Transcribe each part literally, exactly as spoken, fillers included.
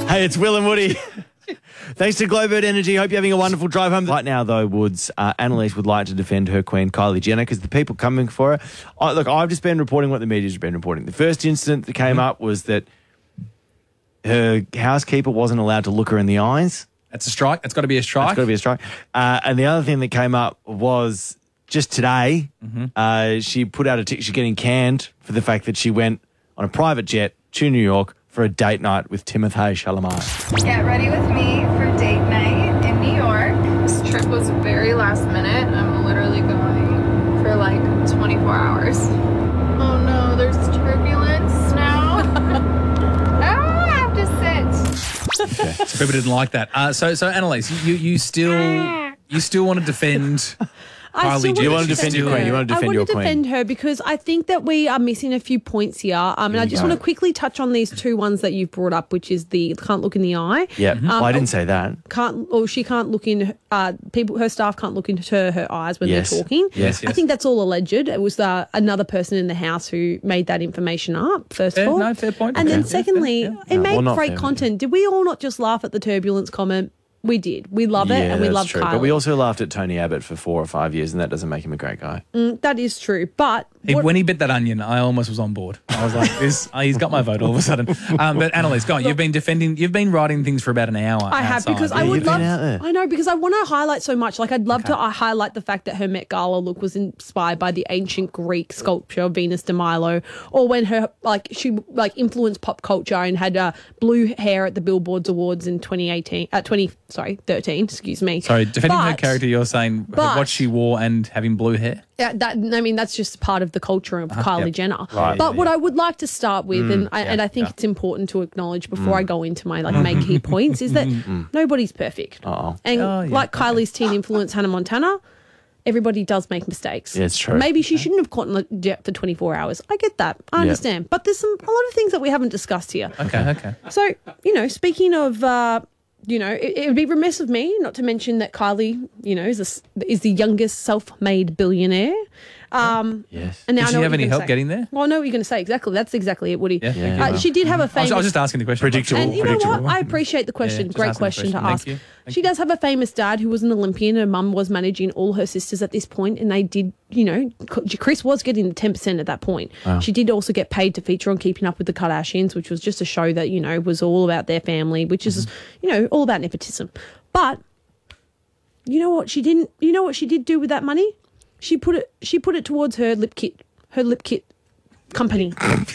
Hey, it's Will and Woody. Thanks to Glowbird Energy. Hope you're having a wonderful drive home. Right now, though, Woods, uh, Annalise would like to defend her queen, Kylie Jenner, because the people coming for her. I, look, I've just been reporting what the media's been reporting. The first incident that came mm-hmm. up was that her housekeeper wasn't allowed to look her in the eyes. That's a strike. That's got to be a strike. That's got to be a strike. Uh, and the other thing that came up was just today, mm-hmm. uh, she put out a ticket. She's getting canned for the fact that she went on a private jet to New York for a date night with Timothée Chalamet. Get ready with me for date night in New York. This trip was very last minute. I'm literally going for like twenty-four hours. Oh no, there's turbulence now. Oh, I have to sit. Okay. So people didn't like that. Uh, so, so Annalise, you you still you still want to defend Kylie Jenner? You want to defend your queen. You want to defend I your want to queen. defend her because I think that we are missing a few points here. Um, and I just want to quickly touch on these two ones that you've brought up, which is the can't look in the eye. Yeah, um, well, I didn't say that. Can't, or she can't look in. Uh, people, her staff can't look into her, her eyes when yes. they're talking. Yes, yes. I think that's all alleged. It was uh, another person in the house who made that information up. First fair, of all, no, fair point. And okay. then secondly, yeah, yeah. it No, made well, great fair, content. yeah. Did we all not just laugh at the turbulence comment? We did. We love it, yeah, and we that's love true. Kylie. But we also laughed at Tony Abbott for four or five years, and that doesn't make him a great guy. Mm, that is true. But he, what, when he bit that onion, I almost was on board. I was like, this, oh, he's got my vote all of a sudden. Um, but Annalise, go on. You've been defending, you've been writing things for about an hour. I have outside. because Yeah, I would you've been love. out there. I know because I want to highlight so much. Like I'd love Okay. to uh, highlight the fact that her Met Gala look was inspired by the ancient Greek sculpture of Venus de Milo, or when her like she like influenced pop culture and had uh, blue hair at the Billboards Awards in twenty eighteen. Uh, twenty sorry thirteen. Excuse me. Sorry, defending her But- character, you're saying but- what she wore and having blue hair? Yeah, that I mean that's just part of the culture of Kylie yep. Jenner. Right. But what I would like to start with, and I, yeah, and I think yeah. it's important to acknowledge before I go into my like main key points, is that nobody's perfect. Uh-oh. And Oh, yeah, like Kylie's teen influence, Hannah Montana, everybody does make mistakes. Yeah, it's true. Maybe she shouldn't have caught in the jet for twenty-four hours. I get that. I Yeah. understand. But there's some a lot of things that we haven't discussed here. Okay, okay. So, you know, speaking of, uh, you know, it, it would be remiss of me not to mention that Kylie, you know, is, a, is the youngest self-made billionaire. Um, Yes. And now Did I she know have what any you're help gonna say. getting there? Well, I know what you're going to say. Exactly. That's exactly it, Woody. Yeah, Yeah, thank you. Uh, she did have a I was, famous... I was just asking the question. Predictable. And you know predictable. what? I appreciate the question. Yeah, just Great asking the question to question. ask. Thank you. Thank She you. does have a famous dad who was an Olympian. Her mum was managing all her sisters at this point, and they did, you know, Chris was getting the ten percent at that point. Wow. She did also get paid to feature on Keeping Up with the Kardashians, which was just a show that, you know, was all about their family, which is, Mm-hmm. you know, all about nepotism. But you know what she didn't, you know what she did do with that money? She put it, she put it towards her lip kit, her lip kit company.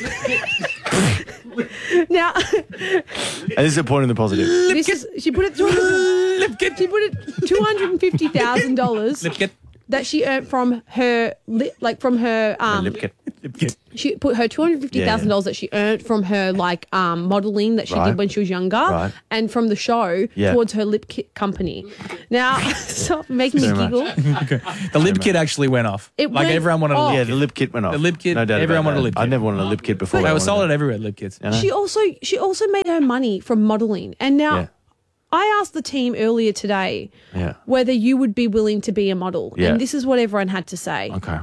Now, And this is a point in the positive. this is, she put it towards lip kit. She put it two hundred and fifty thousand dollars Lip kit. that she earned from her li- like from her um. Lip kit. Lip kit. She put her two hundred fifty thousand dollars that she earned from her like um modeling that she Right. did when she was younger, Right. and from the show Yeah. towards her lip kit company. Now, stop making me Very much. giggle. The lip kit actually went off. It like went everyone wanted a off. lip Yeah, kit. the lip kit went off. The lip kit, No doubt everyone about wanted a that. lip I kit. never wanted a lip kit before. They I were wanted sold that. at everywhere, lip kits. You know? She also she also made her money from modeling, and now. Yeah. I asked the team earlier today Yeah. whether you would be willing to be a model. Yeah. And this is what everyone had to say. Okay.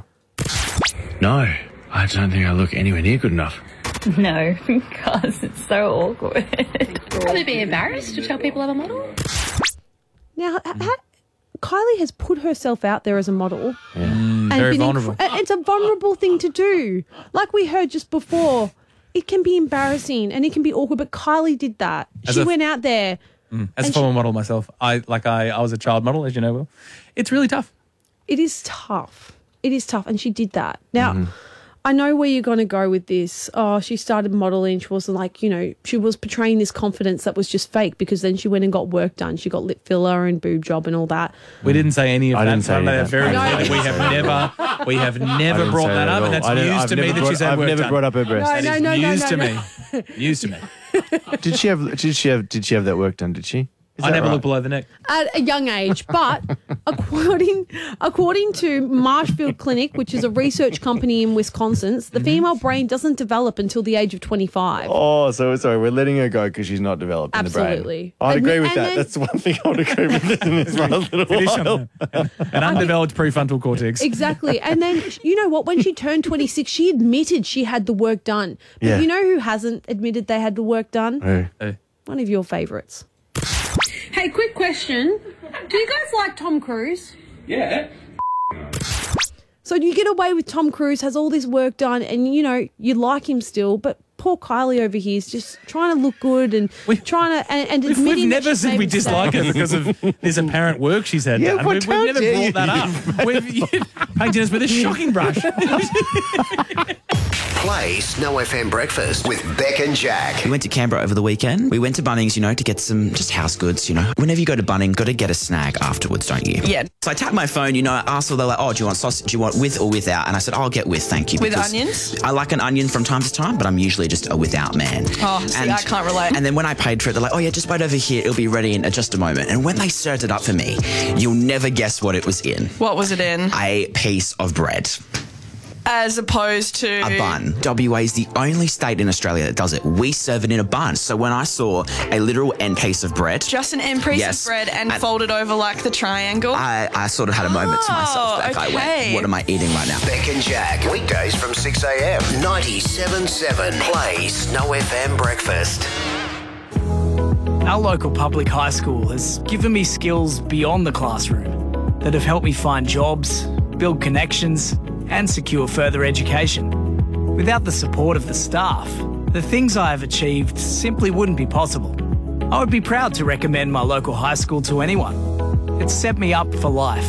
No, I don't think I look anywhere near good enough. No, because it's so awkward. Would they be embarrassed to tell people I'm a model? Now, h- ha- Kylie has put herself out there as a model. and very been vulnerable. and it's a vulnerable thing to do. Like we heard just before, it can be embarrassing and it can be awkward, but Kylie did that. As she a- went out there. As a And former model myself, I like I, I was a child model, as you know, Will. It's really tough. It is tough. It is tough. And she did that. Now, Mm-hmm. I know where you're going to go with this. Oh, she started modeling. She wasn't like, you know, she was portraying this confidence that was just fake because then she went and got work done. She got lip filler and boob job and all that. We didn't say any of I that. didn't say I made any of that very that. clear. No. We have never, we have I never didn't brought say that up, at and all. that's I don't- news I've to me never that brought- she's had I've work never done. brought up her breast. No, That no, is no, no, news no, to no. me. News to me. Did she have? Did she have? Did she have that work done? Did she? Is I that never right? looked below the neck. At a young age, but according according to Marshfield Clinic, which is a research company in Wisconsin, the Mm-hmm. female brain doesn't develop until the age of twenty-five. Oh, so sorry. We're letting her go because she's not developed in the brain. Absolutely. I'd And- agree with and that. then- That's the one thing I would agree with in this last little Finish while. on that. An undeveloped prefrontal cortex. Exactly. And then, you know what? When she turned twenty-six, she admitted she had the work done. But Yeah. you know who hasn't admitted they had the work done? Hey. Hey. One of your favourites. Hey, quick question. Do you guys like Tom Cruise? Yeah. So you get away with Tom Cruise, has all this work done, and, you know, you like him still, but poor Kylie over here is just trying to look good and We- trying to, and, and We've, admitting we've that never she's said made we dislike her mistakes. because of this apparent work she's had Yeah, done. but We've, how we've never dare brought that up. We've you've painted us with a shocking brush. Play Snow F M Breakfast with Beck and Jack. We went to Canberra over the weekend. We went to Bunnings, you know, to get some just house goods, you know. Whenever you go to Bunnings, got to get a snack afterwards, don't you? Yeah. So I tapped my phone, you know, I asked her, they're like, oh, do you want sausage? Do you want with or without? And I said, oh, I'll get with, thank you. With because onions? I like an onion from time to time, but I'm usually just a without man. Oh, see, I can't relate. And then when I paid for it, they're like, oh, yeah, just wait over here. It'll be ready in just a moment. And when they served it up for me, you'll never guess what it was in. What was it in? A piece of bread. As opposed to... A bun. W A is the only state in Australia that does it. We serve it in a bun. So when I saw a literal end piece of bread... Just an end piece Yes. of bread and, And- folded over like the triangle? I, I sort of had a moment to myself. Like I okay. went, what am I eating right now? Beck and Jack. Weekdays from six a.m. ninety-seven point seven. Play Snow F M Breakfast. Our local public high school has given me skills beyond the classroom that have helped me find jobs, build connections, and secure further education. Without the support of the staff, the things I have achieved simply wouldn't be possible. I would be proud to recommend my local high school to anyone. It's set me up for life.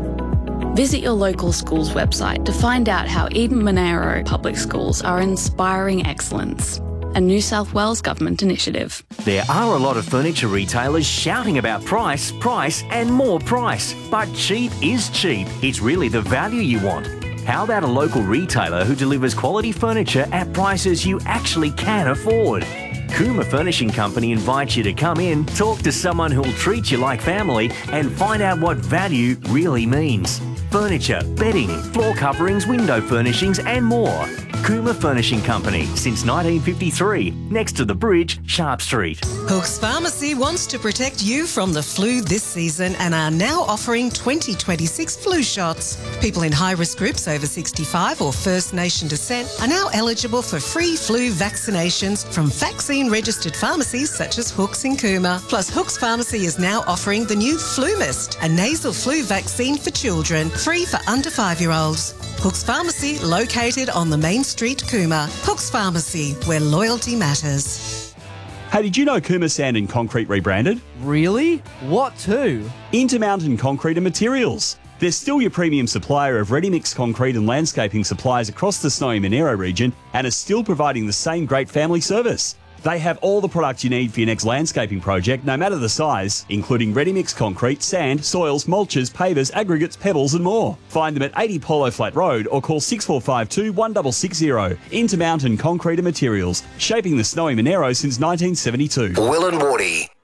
Visit your local school's website to find out how Eden Monaro Public Schools are inspiring excellence, a New South Wales government initiative. There are a lot of furniture retailers shouting about price, price and more price. But cheap is cheap. It's really the value you want. How about a local retailer who delivers quality furniture at prices you actually can afford? Kuma Furnishing Company invites you to come in, talk to someone who'll treat you like family and find out what value really means. Furniture, bedding, floor coverings, window furnishings and more. Kuma Furnishing Company since nineteen fifty-three, next to the bridge, Sharp Street. Hooks Pharmacy wants to protect you from the flu this season and are now offering twenty twenty-six flu shots. People in high-risk groups over sixty-five or First Nation descent are now eligible for free flu vaccinations from vaccine-registered pharmacies such as Hooks in Cooma. Plus, Hooks Pharmacy is now offering the new Flu Mist, a nasal flu vaccine for children, free for under five-year-olds. Hooks Pharmacy, located on the main street, Cooma. Hooks Pharmacy, where loyalty matters. Hey, did you know Cooma Sand and Concrete rebranded? Really? What to? Intermountain Concrete and Materials. They're still your premium supplier of ready-mix concrete and landscaping supplies across the Snowy Monaro region and are still providing the same great family service. They have all the products you need for your next landscaping project, no matter the size, including ready-mix concrete, sand, soils, mulches, pavers, aggregates, pebbles and more. Find them at eighty Polo Flat Road or call six four five two, one six six zero. Intermountain Concrete and Materials, shaping the Snowy Monaro since nineteen seventy-two. Will and Wardy.